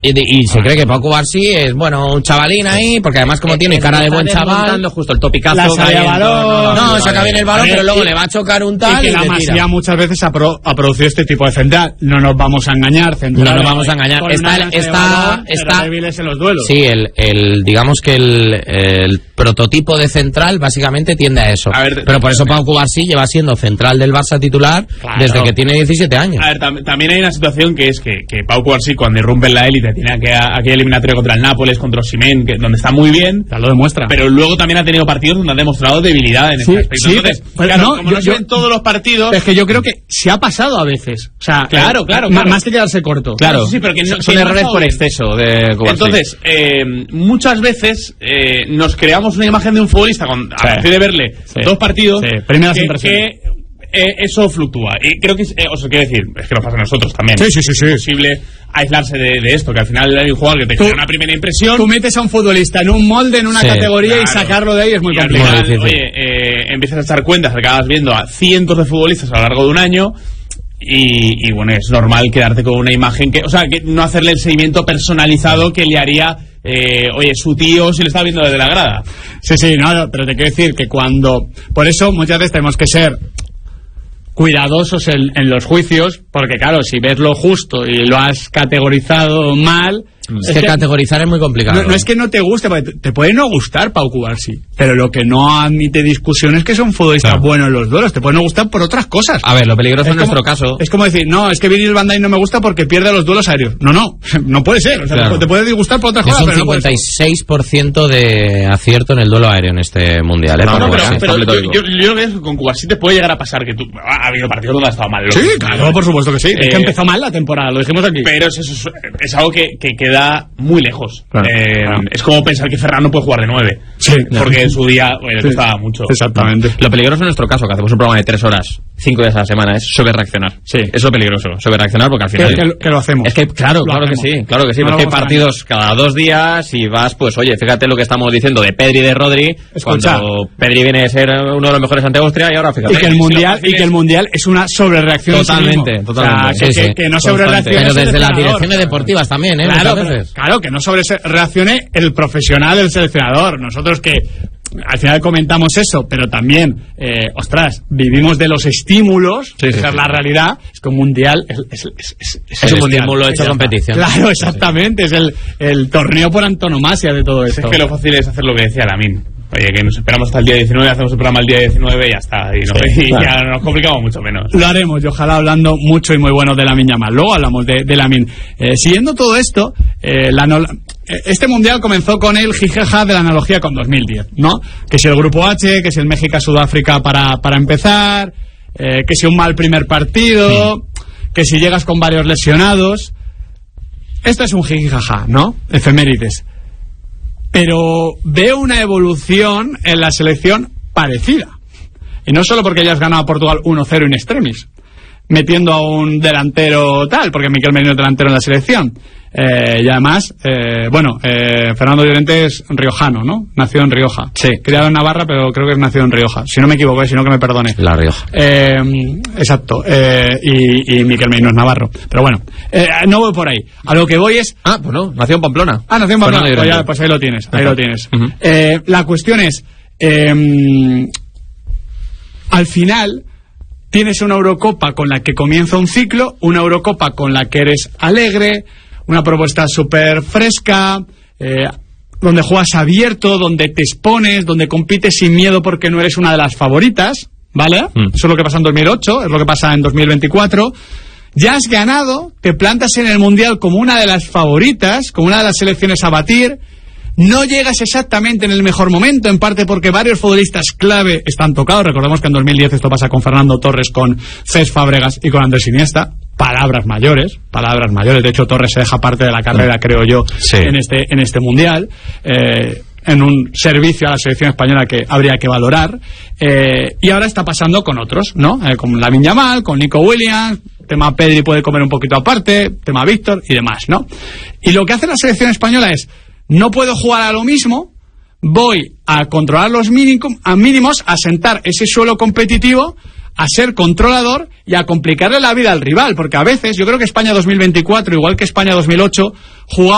Y se cree que Pau Cubarsí es, bueno, un chavalín ahí, porque además como tiene cara de buen chaval, justo el topicazo, la salida de balón, no, saca bien el balón, pero luego le va a chocar un tal y que la Masía muchas veces ha producido este tipo de central. No nos vamos a engañar, central. No nos vamos a engañar. Está débiles en los duelos. Sí, digamos que el prototipo de central básicamente tiende a eso. A ver, pero por eso Pau Cubarsí lleva siendo central del Barça titular desde que tiene 17 años. A ver, también hay una situación que es que Pau Cubarsí, cuando irrumpe en la élite, tiene aquella eliminatoria contra el Nápoles, contra Osimhen, donde está muy bien. Ya lo demuestra. Pero luego también ha tenido partidos donde ha demostrado debilidad en ese aspecto. Sí, entonces, pero claro, no, como no se ven todos los partidos... Es que yo creo que se ha pasado a veces. O sea, claro. Más que quedarse corto. Claro, sí, pero que son errores por exceso de Cubarsí. Entonces, muchas veces nos creamos una imagen de un futbolista a partir de verle 2 partidos que eso fluctúa. Y creo que, os quiero decir, es que nos pasa a nosotros también. Sí. Es imposible aislarse de esto, que al final hay un jugador que te crea una primera impresión. Tú metes a un futbolista en un molde, en una categoría, y sacarlo de ahí es muy complicado. Al final, empiezas a echar cuentas, acabas viendo a cientos de futbolistas a lo largo de un año. Y bueno, es normal quedarte con una imagen que no hacerle el seguimiento personalizado que le haría su tío si lo está viendo desde la grada. Sí, no, pero te quiero decir que por eso muchas veces tenemos que ser cuidadosos en los juicios, porque claro, si ves lo justo y lo has categorizado mal... Es que categorizar es muy complicado. No es que no te guste, porque te puede no gustar Pau Cubarsí, pero lo que no admite discusión es que son futbolistas buenos en los duelos. Te puede no gustar por otras cosas. A ver, lo peligroso en nuestro caso... Es como decir, no, es que Virgil van Dijk no me gusta porque pierde los duelos aéreos. No puede ser. O sea, te puede disgustar por otras cosas. Es un 56% de acierto en el duelo aéreo en este mundial. Pero yo creo que con Cubarsí te puede llegar a pasar que ha habido partidos donde ha estado mal. Sí, claro, por supuesto que sí. Es que empezó mal la temporada, lo dijimos aquí. Pero es algo que queda muy lejos. Claro. Es como pensar que Ferran no puede jugar de 9. Sí. Porque en su día le costaba mucho. Exactamente. Lo peligroso en nuestro caso, que hacemos un programa de 3 horas, 5 días a la semana, es sobrereaccionar. Sí. Es lo peligroso, sobrereaccionar, porque al final... Que lo hacemos. Es que, claro que sí, porque hay partidos cada 2 días y vas, pues, oye, fíjate lo que estamos diciendo de Pedri y de Rodri. Escucha. Cuando Pedri viene a ser uno de los mejores ante Austria y ahora, fíjate. Y que el Mundial es una sobrereacción. Totalmente. O sea, que no sobrereaccione. Pero desde las direcciones deportivas también, Claro, que no sobrereaccione el profesional del seleccionador. Nosotros que al final comentamos eso, pero también, vivimos de los estímulos, esa es la realidad. Es que un mundial es un mundial hecho competición. Claro, exactamente, es el torneo por antonomasia de todo esto. Es que lo fácil es hacer lo que decía Lamin. Oye, que nos esperamos hasta el día 19, hacemos el programa el día 19 y ya está. Y ya nos complicamos mucho menos. Lo haremos, y ojalá hablando mucho y muy bueno de Lamine Yamal. Luego hablamos de Lamine. Siguiendo todo esto, este mundial comenzó con el jijaja de la analogía con 2010, ¿no? Que si el grupo H, que si el México-Sudáfrica para empezar, que si un mal primer partido, que si llegas con varios lesionados. Esto es un jijaja, ¿no? Efemérides. Pero veo una evolución en la selección parecida. Y no solo porque hayas ganado a Portugal 1-0 in extremis, metiendo a un delantero tal, porque Miquel Merino es delantero en la selección. Y además, Fernando Llorente es riojano, ¿no? Nació en Rioja. Sí. Criado en Navarra, pero creo que es nacido en Rioja. Si no me equivoco, si no que me perdone. La Rioja. Exacto. Y Miquel Merino es navarro. Pero bueno, no voy por ahí. A lo que voy es... Pues no, nació en Pamplona. Nació en Pamplona. Pues ahí lo tienes. Uh-huh. La cuestión es... al final... Tienes una Eurocopa con la que comienza un ciclo, una Eurocopa con la que eres alegre, una propuesta súper fresca, donde juegas abierto, donde te expones, donde compites sin miedo porque no eres una de las favoritas, ¿vale? Eso es lo que pasa en 2008, es lo que pasa en 2024. Ya has ganado, te plantas en el Mundial como una de las favoritas, como una de las selecciones a batir. No llegas exactamente en el mejor momento, en parte porque varios futbolistas clave están tocados. Recordemos que en 2010 esto pasa con Fernando Torres, con Cesc Fábregas y con Andrés Iniesta. Palabras mayores. De hecho, Torres se deja parte de la carrera, creo yo, en este Mundial. En un servicio a la selección española que habría que valorar. Y ahora está pasando con otros, ¿no? Con Lamine Yamal, con Nico Williams. Tema Pedri puede comer un poquito aparte. Tema Víctor y demás, ¿no? Y lo que hace la selección española es: no puedo jugar a lo mismo, voy a controlar los mínimos, a sentar ese suelo competitivo, a ser controlador y a complicarle la vida al rival, porque a veces yo creo que España 2024, igual que España 2008, jugaba